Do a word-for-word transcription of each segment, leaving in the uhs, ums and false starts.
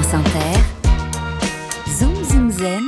France Inter, Zoom Zoom Zen,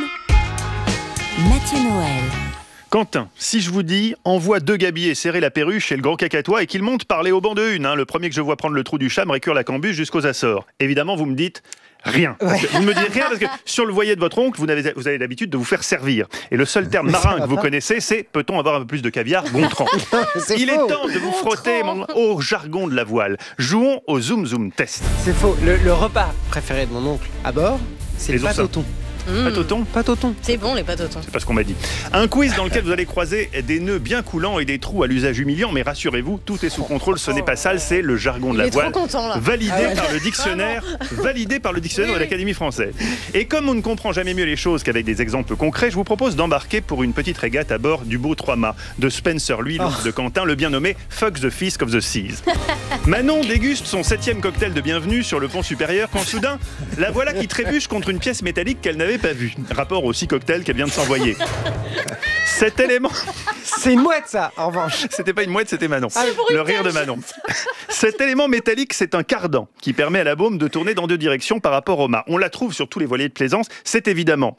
Mathieu Noël. Quentin, si je vous dis envoie deux gabiers et serrer la perruche et le gros cacatois et qu'il monte parler au banc de une, hein, le premier que je vois prendre le trou du chat me récure la cambuse jusqu'aux Açores. Évidemment, vous me dites rien. Parce que vous ne me dites rien parce que sur le voilier de votre oncle, vous avez, vous avez l'habitude de vous faire servir. Et le seul terme marin que vous connaissez, c'est peut-on avoir un peu plus de caviar Gontran. Il faux. est temps de vous frotter mon, au jargon de la voile. Jouons au Zoom Zoom Test. C'est faux. Le, le repas préféré de mon oncle à bord, c'est les pâtes au thon. Mmh. Pâtes au thon Pâtes au thon. C'est bon les pâtes au thon. C'est pas ce qu'on m'a dit. Un quiz dans lequel vous allez croiser des nœuds bien coulants et des trous à l'usage humiliant, mais rassurez-vous, tout est sous contrôle, ce n'est pas sale, c'est le jargon de la voile. Content, là. Validé ah ouais. par le dictionnaire, validé par le dictionnaire oui, de l'Académie française. Et comme on ne comprend jamais mieux les choses qu'avec des exemples concrets, je vous propose d'embarquer pour une petite régate à bord du beau trois-mâts de Spencer, lui, l'oncle oh. de Quentin, le bien nommé Fuck the Fisk of the Seas. Manon déguste son septième cocktail de bienvenue sur le pont supérieur quand soudain, la voilà qui trébuche contre une pièce métallique qu'elle n'avait pas vue. Rapport au six cocktails qu'elle vient de s'envoyer. Cet élément... C'est une mouette, ça, en revanche. C'était pas une mouette, c'était Manon. Ah, le rire de Manon. Cet élément métallique, c'est un cardan qui permet à la baume de tourner dans deux directions par rapport au mât. On la trouve sur tous les voiliers de plaisance. C'est évidemment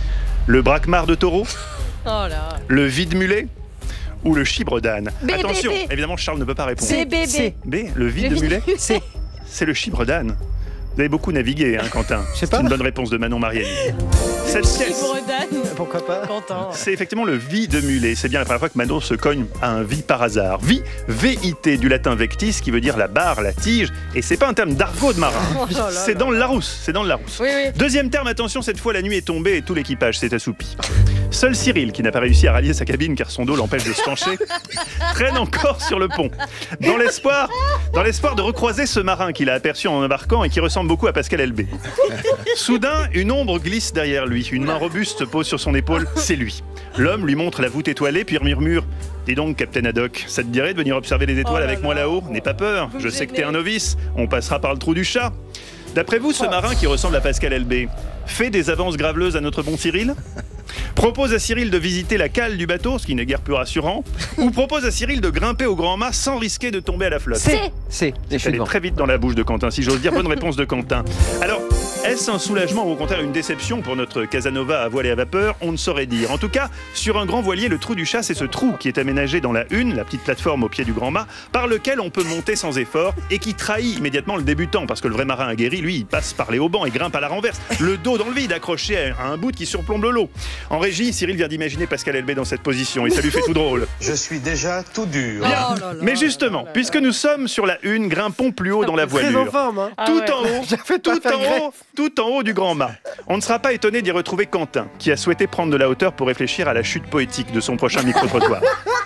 le braquemar de taureau, oh là. le vide-mulet ou le chibre d'âne. B, Attention, B, B. évidemment, Charles ne peut pas répondre. C'est B, B. B, le vide-mulet C'est C'est le chibre d'âne. Vous avez beaucoup navigué, hein, Quentin. C'est une bonne réponse de Manon Mariani. Cette pièce, pourquoi pas Quentin. C'est effectivement le vide-mulet. C'est bien la première fois que Manon se cogne à un vi par hasard. Vi, V I T, du latin vectis, qui veut dire la barre, la tige. Et c'est pas un terme d'argot de marin. Oh là là c'est dans le Larousse. C'est dans le Larousse. Oui, oui. Deuxième terme, attention, cette fois la nuit est tombée et tout l'équipage s'est assoupi. Seul Cyril, qui n'a pas réussi à rallier sa cabine car son dos l'empêche de se pencher, traîne encore sur le pont. Dans l'espoir, dans l'espoir de recroiser ce marin qu'il a aperçu en embarquant et qui ressemble beaucoup à Pascal Elbé. Soudain, une ombre glisse derrière lui. Une main robuste se pose sur son épaule. C'est lui. L'homme lui montre la voûte étoilée puis murmure « Dis donc, Capitaine Haddock, ça te dirait de venir observer les étoiles oh avec là moi là-haut ? N'aie pas peur, je sais que t'es un novice. On passera par le trou du chat. » D'après vous, ce marin qui ressemble à Pascal Elbé fait des avances graveleuses à notre bon Cyril ? Propose à Cyril de visiter la cale du bateau, ce qui n'est guère plus rassurant, ou propose à Cyril de grimper au grand mât sans risquer de tomber à la flotte. C'est C'est Elle est très vite dans la bouche de Quentin, si j'ose dire. Bonne réponse de Quentin. Alors, est-ce un soulagement ou au contraire une déception pour notre Casanova à voile et à vapeur ? On ne saurait dire. En tout cas, sur un grand voilier, le trou du chat, c'est ce trou qui est aménagé dans la hune, la petite plateforme au pied du grand mât, par lequel on peut monter sans effort et qui trahit immédiatement le débutant, parce que le vrai marin aguerri, lui, il passe par les haubans et grimpe à la renverse, le dos dans le vide, accroché à un bout qui surplombe le lot. En régie, Cyril vient d'imaginer Pascal Elbé dans cette position et ça lui fait tout drôle. Je suis déjà tout dur. Bien. Oh là là, Mais justement, là là puisque nous sommes sur la hune, grimpons plus haut dans la voilure. Très en forme, hein. Ah Tout ouais. en haut, tout en haut, tout en haut du grand mât. On ne sera pas étonné d'y retrouver Quentin, qui a souhaité prendre de la hauteur pour réfléchir à la chute poétique de son prochain micro-trottoir.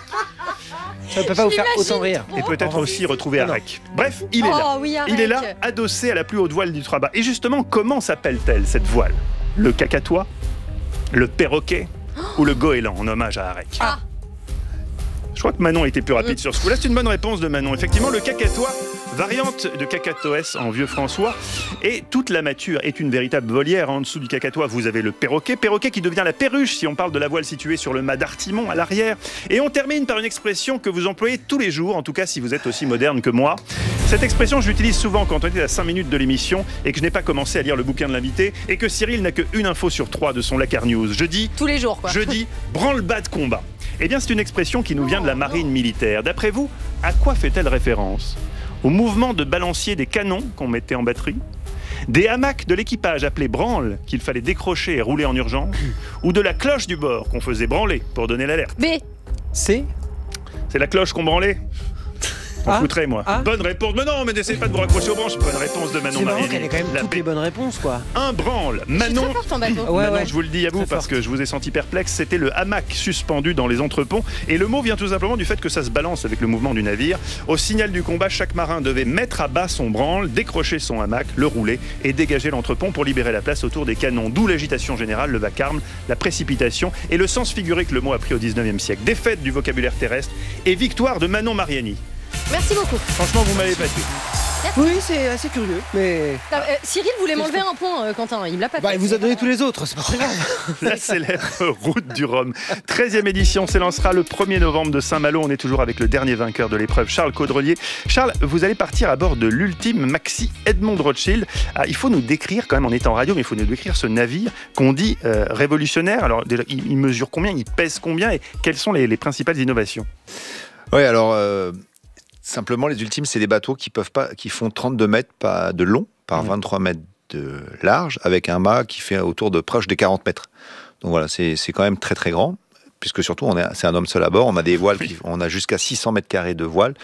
Ça ne peut pas vous faire autant rire. Et peut-être aussi retrouver Arec. Bref, il est là. Oh, oui, il est là, Arec. adossé à la plus haute voile du trois-mâts. Et justement, comment s'appelle-t-elle cette voile ? Le cacatois ? Le perroquet ? Ou le goéland, en hommage à Arec ? Ah. Je crois que Manon était plus rapide sur ce coup-là. C'est une bonne réponse de Manon. Effectivement, le cacatois, variante de cacatoès en vieux François, et toute la mâture est une véritable volière. En dessous du cacatois, vous avez le perroquet. Perroquet qui devient la perruche si on parle de la voile située sur le mât d'Artimon à l'arrière. Et on termine par une expression que vous employez tous les jours, en tout cas si vous êtes aussi moderne que moi. Cette expression, je l'utilise souvent quand on est à cinq minutes de l'émission et que je n'ai pas commencé à lire le bouquin de l'invité et que Cyril n'a qu'une info sur trois de son Lakar News. Je dis... Tous les jours, quoi. Je dis branle-bas de combat. Eh bien, c'est une expression qui nous vient de la marine militaire. D'après vous, à quoi fait-elle référence ? Au mouvement de balancier des canons qu'on mettait en batterie ? Des hamacs de l'équipage appelés branle qu'il fallait décrocher et rouler en urgence ? Ou de la cloche du bord qu'on faisait branler pour donner l'alerte ? B. C'est C'est la cloche qu'on branlait ? On Ah. foutrait, moi. Ah. Bonne réponse. Mais non, mais n'essayez pas de vous raccrocher aux branches. Bonne réponse de Manon C'est marrant Mariani. qu'elle ait quand même La toutes paix. les bonnes réponses, quoi. Un branle. Je suis Manon. très forte en bateau. Ouais, Manon, ouais. je vous le dis à vous Très parce forte. que je vous ai senti perplexe, c'était le hamac suspendu dans les entreponts et le mot vient tout simplement du fait que ça se balance avec le mouvement du navire. Au signal du combat, chaque marin devait mettre à bas son branle, décrocher son hamac, le rouler et dégager l'entrepont pour libérer la place autour des canons. D'où l'agitation générale, le vacarme, la précipitation et le sens figuré que le mot a pris au dix-neuvième siècle. Défaite du vocabulaire terrestre et victoire de Manon Mariani. Merci beaucoup. Franchement, vous m'avez battu. Oui, c'est assez curieux, mais... Ah, euh, Cyril voulait m'enlever un point, euh, Quentin, il me l'a pas fait. Bah, il vous a donné tous les autres, c'est pas très grave. La célèbre route du Rhum. treizième édition s'élancera le premier novembre de Saint-Malo. On est toujours avec le dernier vainqueur de l'épreuve, Charles Caudrelier. Charles, vous allez partir à bord de l'ultime Maxi Edmond Rothschild. Ah, il faut nous décrire, quand même, on est en radio, mais il faut nous décrire ce navire qu'on dit euh, révolutionnaire. Alors, déjà, il, il mesure combien, il pèse combien et quelles sont les, les principales innovations ? Oui, alors... Euh... Simplement, les ultimes, c'est des bateaux qui peuvent pas, qui font trente-deux mètres de long par mmh. vingt-trois mètres de large, avec un mât qui fait autour de proche des quarante mètres. Donc voilà, c'est, c'est quand même très très grand, puisque surtout on est, c'est un homme seul à bord. On a des voiles, qui, on a jusqu'à six cents mètres carrés de voiles.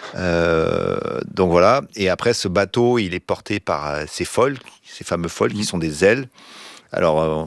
Euh, donc voilà. Et après, ce bateau, il est porté par ces foils, ces fameux foils qui sont des ailes. Alors euh,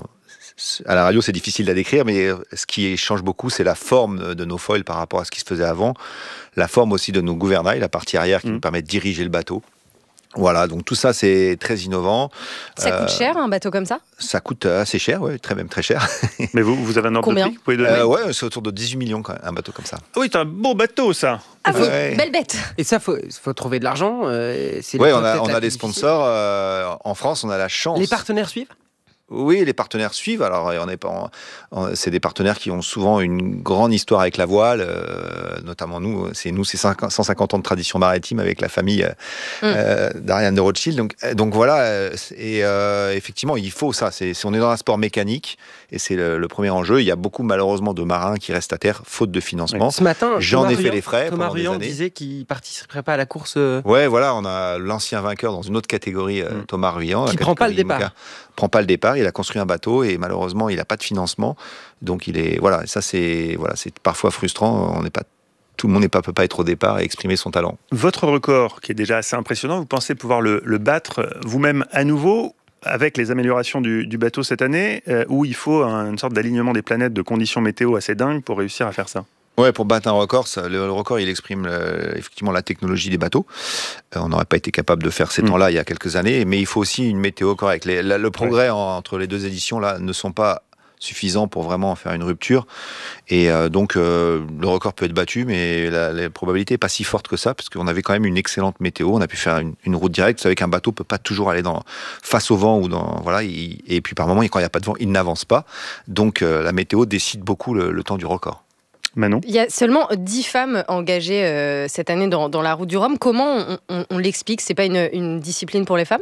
à la radio, c'est difficile à décrire, mais ce qui change beaucoup, c'est la forme de nos foils par rapport à ce qui se faisait avant. La forme aussi de nos gouvernails, la partie arrière qui mmh. nous permet de diriger le bateau. Voilà, donc tout ça, c'est très innovant. Ça coûte euh, cher, un bateau comme ça ? Ça coûte assez cher, oui, très même très cher. Mais vous, vous avez un ordre Combien ? de prix, vous pouvez donner ? euh, Ouais, c'est autour de dix-huit millions, quand même, un bateau comme ça. Oui, c'est un beau bateau, ça. Ah, vous, ouais. Belle bête. Et ça, il faut, faut trouver de l'argent. Euh, oui, on a, on a des sponsors. Euh, en France, on a la chance. Les partenaires suivent ? Oui, les partenaires suivent. Alors, on est pas, on, c'est des partenaires qui ont souvent une grande histoire avec la voile, euh, notamment nous. C'est nous, c'est cent cinquante ans de tradition maritime avec la famille euh, mm. euh, d'Ariane de Rothschild. Donc, donc voilà. Et euh, effectivement, il faut ça. C'est, c'est, on est dans un sport mécanique et c'est le, le premier enjeu. Il y a beaucoup malheureusement de marins qui restent à terre faute de financement. Ce matin, j'en Thomas ai fait Ruyant, les frais. Thomas pendant Ruyant des années. disait qu'il ne participerait pas à la course. Euh... Ouais, voilà. On a l'ancien vainqueur dans une autre catégorie, euh, mm. Thomas Ruyant, qui prend pas le départ. Moka, prend pas le départ. Il a construit un bateau et malheureusement il n'a pas de financement, donc il est voilà, ça c'est voilà, c'est parfois frustrant. On n'est pas tout le monde n'est pas peut pas être au départ et exprimer son talent. Votre record, qui est déjà assez impressionnant, vous pensez pouvoir le, le battre vous-même à nouveau avec les améliorations du, du bateau cette année, euh, où il faut un, une sorte d'alignement des planètes, de conditions météo assez dingues pour réussir à faire ça? Ouais, pour battre un record, ça, le, le record, il exprime euh, effectivement la technologie des bateaux. Euh, on n'aurait pas été capable de faire ces mmh. temps-là il y a quelques années, mais il faut aussi une météo correcte. Les, la, le progrès ouais. en, entre les deux éditions là ne sont pas suffisants pour vraiment faire une rupture. Et euh, donc, euh, le record peut être battu, mais la, la probabilité n'est pas si forte que ça, parce qu'on avait quand même une excellente météo. On a pu faire une, une route directe. Vous savez qu'un bateau ne peut pas toujours aller dans, face au vent, ou dans, voilà, il, et puis par moment, quand il n'y a pas de vent, il n'avance pas. Donc, euh, la météo décide beaucoup le, le temps du record. Manon ? Il y a seulement dix femmes engagées euh, cette année dans, dans la route du Rhum. Comment on, on, on l'explique ? C'est pas une, une discipline pour les femmes ?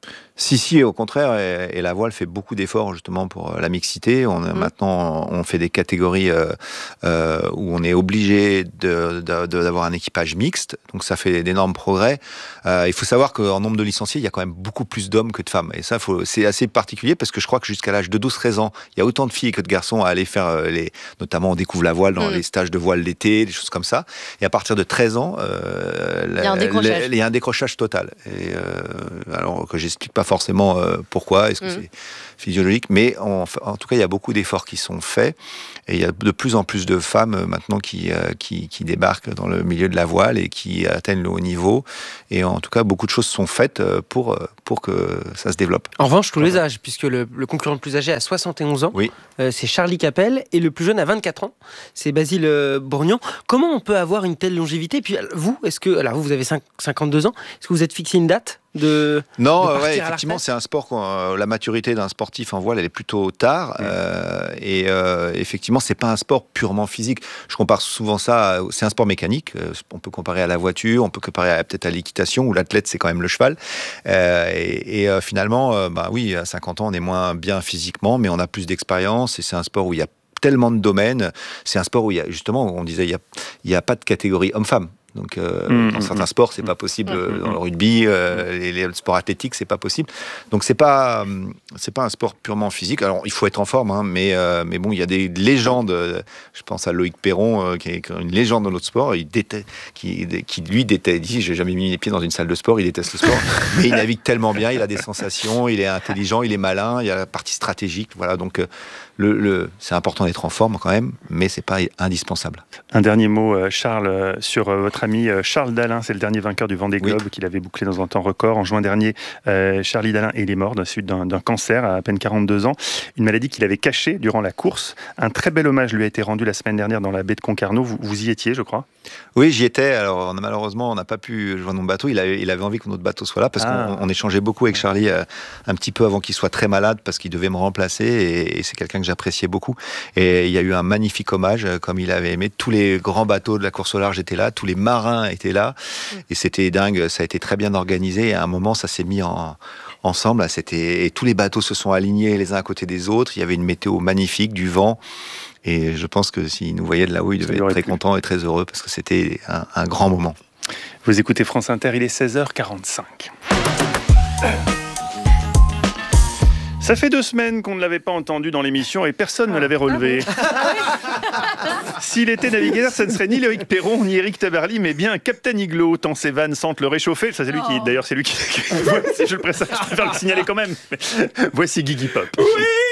Si, si, au contraire, et, et la voile fait beaucoup d'efforts justement pour la mixité. On, mmh. Maintenant, on fait des catégories euh, euh, où on est obligé de, de, de, d'avoir un équipage mixte, donc ça fait d'énormes progrès. Euh, il faut savoir qu'en nombre de licenciés, il y a quand même beaucoup plus d'hommes que de femmes. Et ça, faut, c'est assez particulier parce que je crois que jusqu'à l'âge de douze treize ans, il y a autant de filles que de garçons à aller faire, les, notamment on découvre la voile dans mmh. les stages de voile l'été, des choses comme ça. Et à partir de treize ans, euh, il y a un décrochage, il y a un décrochage total. Et, euh, alors que j'explique pas forcément euh, pourquoi, est-ce que mmh. c'est physiologique, mais en, en tout cas il y a beaucoup d'efforts qui sont faits et il y a de plus en plus de femmes euh, maintenant qui, euh, qui, qui débarquent dans le milieu de la voile et qui atteignent le haut niveau, et en tout cas beaucoup de choses sont faites pour, pour que ça se développe. En revanche, tous les âges, puisque le, le concurrent le plus âgé a soixante et onze ans, oui. euh, c'est Charlie Capel, et le plus jeune a vingt-quatre ans, c'est Basile euh, Bourgnon. Comment on peut avoir une telle longévité ? Puis vous, est-ce que, alors vous, vous avez cinquante-deux ans, est-ce que vous êtes fixé une date de Non, de ouais, effectivement, c'est un sport, euh, la maturité d'un sportif en voile, elle est plutôt tard, mmh. euh, et euh, effectivement, c'est pas un sport purement physique. Je compare souvent ça, à, c'est un sport mécanique, euh, on peut comparer à la voiture, on peut comparer à, peut-être à l'équitation, où l'athlète, c'est quand même le cheval, euh, et, et euh, finalement, euh, bah oui, à cinquante ans, on est moins bien physiquement, mais on a plus d'expérience, et c'est un sport où il y a tellement de domaines, c'est un sport où il y a, justement, on disait, il y a, il y a pas de catégorie homme-femme. Donc, euh, mmh, dans mmh, certains sports, c'est mmh. pas possible. Mmh. Dans le rugby, euh, les, les sports athlétiques, c'est pas possible. Donc, c'est pas, c'est pas un sport purement physique. Alors, il faut être en forme, hein, mais, euh, mais bon, il y a des légendes. Je pense à Loïc Perron, euh, qui est une légende dans notre sport, il déteste, qui, qui lui déteste. Il dit, j'ai jamais mis les pieds dans une salle de sport. Il déteste le sport, mais il navigue tellement bien. Il a des sensations, il est intelligent, il est malin. Il y a la partie stratégique. Voilà, donc. Euh, Le, le, c'est important d'être en forme quand même, mais c'est pas indispensable. Un dernier mot, Charles, sur votre ami Charles Dalin. C'est le dernier vainqueur du Vendée Globe oui. qu'il avait bouclé dans un temps record. En juin dernier, euh, Charlie Dalin, et il est mort d'un suite d'un, d'un cancer à à peine quarante-deux ans. Une maladie qu'il avait cachée durant la course. Un très bel hommage lui a été rendu la semaine dernière dans la baie de Concarneau. Vous, vous y étiez, je crois? Oui, j'y étais. Alors, on a, malheureusement, on n'a pas pu joindre mon bateau. Il avait, il avait envie que notre bateau soit là parce ah. qu'on on échangeait beaucoup avec Charlie euh, un petit peu avant qu'il soit très malade parce qu'il devait me remplacer et, et c'est quelqu'un que j'appréciais beaucoup. Et il y a eu un magnifique hommage, euh, comme il avait aimé. Tous les grands bateaux de la course au large étaient là, tous les marins étaient là et c'était dingue. Ça a été très bien organisé. Et à un moment, ça s'est mis en, ensemble. C'était, et tous les bateaux se sont alignés les uns à côté des autres. Il y avait une météo magnifique, du vent. Et je pense que s'il nous voyait de là-haut, il devait être très content et très heureux parce que c'était un, un grand moment. Vous écoutez France Inter, il est seize heures quarante-cinq. Ça fait deux semaines qu'on ne l'avait pas entendu dans l'émission et personne ne l'avait relevé. S'il était navigateur, ça ne serait ni Loïc Perron, ni Éric Tabarly, mais bien Captain Iglo, tant ses vannes sentent le réchauffer. Ça, c'est lui qui, d'ailleurs, c'est lui qui... je le préfère, je préfère le signaler quand même. Voici Guigui Pop. Oui,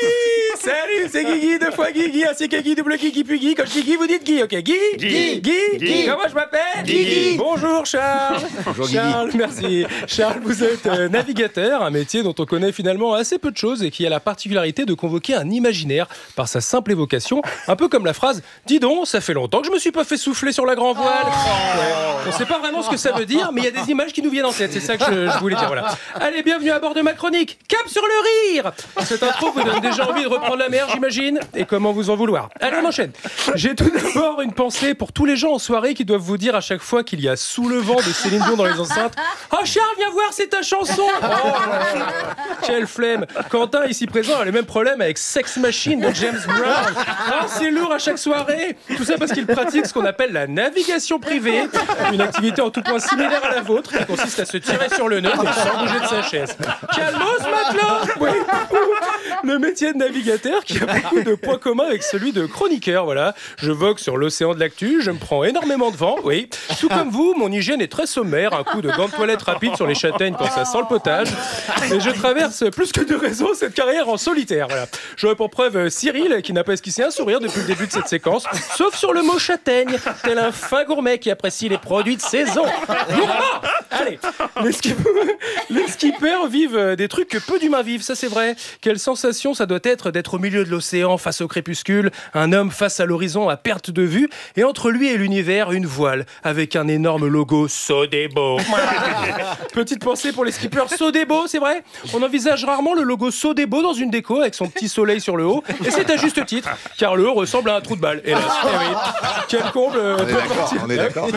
salut, c'est Guigui, deux fois Guigui, ainsi que Guy, double Guigui, puis Guy. Quand je dis Guy, vous dites Guy, ok? Guy, Guy, Guy, Guy. Comment je m'appelle? Guigui. Bonjour Charles. Bonjour Charles, Guigui. merci. Charles, vous êtes euh, navigateur, un métier dont on connaît finalement assez peu de choses et qui a la particularité de convoquer un imaginaire par sa simple évocation, un peu comme la phrase « Dis donc, ça fait longtemps que je me suis pas fait souffler sur la grand voile. Oh » ouais. On sait pas vraiment ce que ça veut dire, mais il y a des images qui nous viennent en tête, c'est ça que je, je voulais dire. Voilà. Allez, bienvenue à bord de ma chronique. Cap sur le rire. Cette intro vous donne déjà envie de reprendre la mer, j'imagine. Et comment vous en vouloir? Allez, on enchaîne. J'ai tout d'abord une pensée pour tous les gens en soirée qui doivent vous dire à chaque fois qu'il y a Sous le vent de Céline Dion dans les enceintes « Oh Charles, viens voir, c'est ta chanson. Oh, » Quelle flemme. Quentin, ici présent, a le même problème avec Sex Machine de James Brown. Oh, c'est lourd à chaque soirée. Tout ça parce qu'il pratique ce qu'on appelle la navigation privée, une activité en tout point similaire à la vôtre qui consiste à se tirer sur le nœud sans bouger de sa chaise. Calmos, matelot. Oui. Le métier de navigateur qui a beaucoup de points communs avec celui de chroniqueur. Voilà. Je vogue sur l'océan de l'actu, je me prends énormément de vent, oui. Tout comme vous, mon hygiène est très sommaire, un coup de gants de toilette rapide sur les châtaignes quand ça sent le potage. Et je traverse plus que de raison cette carrière en solitaire. Voilà. J'aurais pour preuve Cyril qui n'a pas esquissé un sourire depuis le début de cette séquence, sauf sur le mot châtaigne, tel un fin gourmet qui apprécie les produits de saison. Gourmand. Allez, les, skip- les skippers vivent des trucs que peu d'humains vivent, ça c'est vrai. Quelle sensation ça doit être d'être au milieu de l'océan face au crépuscule, un homme face à l'horizon à perte de vue, et entre lui et l'univers, une voile avec un énorme logo Sodebo. Petite pensée pour les skippers Sodebo, c'est vrai. On envisage rarement le logo Sodebo dans une déco avec son petit soleil sur le haut, et c'est à juste titre, car le haut ressemble à un trou de balle. Hélas. Eh oui. Quel comble on de partir. On est d'accord.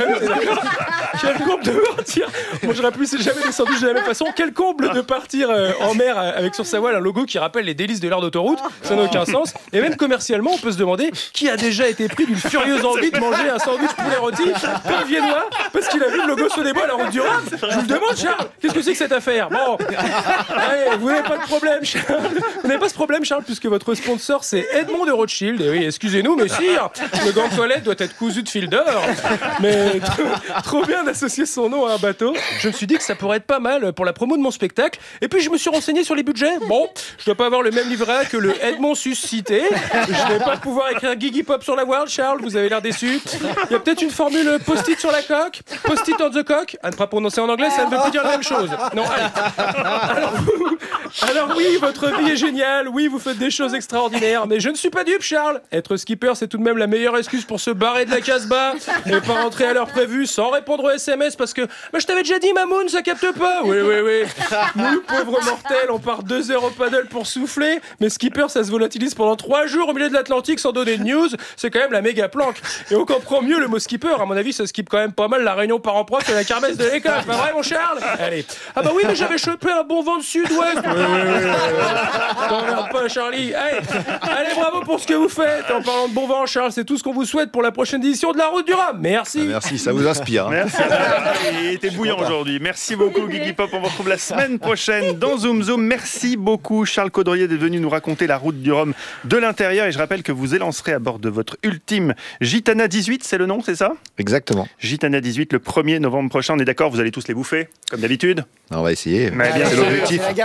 Quel comble de partir. Moi, je plus c'est jamais des sandwichs de la même façon. Quel comble de partir euh, en mer avec sur sa voile un logo qui rappelle les délices de l'air d'autoroute. Ça n'a aucun sens. Et même commercialement, on peut se demander qui a déjà été pris d'une furieuse envie de manger un sandwich poulet rôti pas viennois parce qu'il a vu le logo Sodebo à la route du Rhum. Je vous le demande, Charles. Qu'est-ce que c'est que cette affaire? Bon, allez, vous n'avez pas de problème, Charles. Vous n'avez pas ce problème, Charles, puisque votre sponsor c'est Edmond de Rothschild. Et oui, excusez-nous, mais sire, le gant de toilette doit être cousu de fil d'or. Mais trop, trop bien d'associer son nom à un bateau. Je me suis dit que ça pourrait être pas mal pour la promo de mon spectacle. Et puis je me suis renseigné sur les budgets. Bon, je dois pas avoir le même livret A que le Edmond suscité. Je vais pas pouvoir écrire Guigui Pop sur la World, Charles. Vous avez l'air déçu. Il y a peut-être une formule post-it sur la coque, post-it on the coque. À ne pas prononcer en anglais, ça ne veut plus dire la même chose. Non, allez. Alors, alors oui, votre vie est géniale. Oui, vous faites des choses extraordinaires. Mais je ne suis pas dupe, Charles. Être skipper, c'est tout de même la meilleure excuse pour se barrer de la Casbah et pas rentrer à l'heure prévue sans répondre aux S M S parce que bah, je t'avais déjà dit, Mamoun, ça capte pas. Oui, oui, oui. Nous, pauvres mortels, on part deux heures au paddle pour souffler, mais skipper, ça se volatilise pendant trois jours au milieu de l'Atlantique sans donner de news. C'est quand même la méga planque. Et on comprend mieux le mot skipper. À mon avis, ça skip quand même pas mal la réunion parents-prof et la kermesse de l'école. Pas vrai, mon Charles? Allez. Ah bah oui, mais j'avais chopé un bon vent de sud-ouest. Oui, oui, oui. T'emmerdes pas, Charlie. Allez. Allez, bravo pour ce que vous faites. En parlant de bon vent, Charles, c'est tout ce qu'on vous souhaite pour la prochaine édition de la Route du Rhum. Merci. Ah, merci, ça vous inspire. Hein. Merci. Il était bouillant aujourd'hui. Merci beaucoup, Guigui Pop. On vous retrouve la semaine prochaine dans Zoom Zoom. Merci beaucoup, Charles Caudrelier, d'être venu nous raconter la Route du Rhum de l'intérieur. Et je rappelle que vous élancerez à bord de votre ultime Gitana dix-huit, c'est le nom, c'est ça? Exactement. Gitana dix-huit, le premier novembre prochain. On est d'accord, vous allez tous les bouffer, comme d'habitude? On va essayer. Mais bien c'est sûr. l'objectif. Mais bien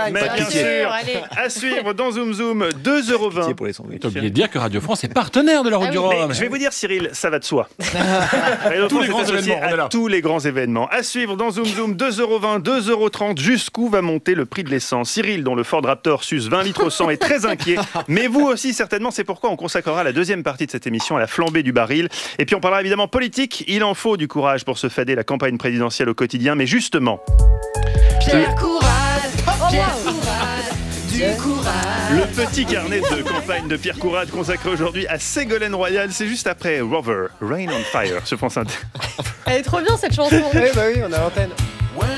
bien pitié. sûr. Allez. À suivre dans Zoom Zoom, deux euros vingt. Pitié pour les sandwichs. T'as oublié de dire que Radio France est partenaire de la route Ah du oui, Rhum. Mais je vais vous dire, Cyril, ça va de soi. Radio Tous France les est grands associé événements, on est à là. tous les grands événements. À suivre dans Zoom Zoom, deux euros vingt, deux euros trente. Jusqu'où va monter le prix de l'essence? Cyril, dont le Ford Raptor suce vingt litres au cent, est très inquiet. Mais vous aussi, certainement, c'est pourquoi on consacrera la deuxième partie de cette émission à la flambée du baril. Et puis on parlera évidemment politique. Il en faut du courage pour se fader la campagne présidentielle au quotidien. Mais justement, Pierre Courade, Pierre Courade, du courage. le petit carnet de campagne de Pierre Courade consacré aujourd'hui à Ségolène Royal, c'est juste après Rover, Rain on Fire sur France Inter. Elle est trop bien cette chanson. Eh bah oui, on a l'antenne.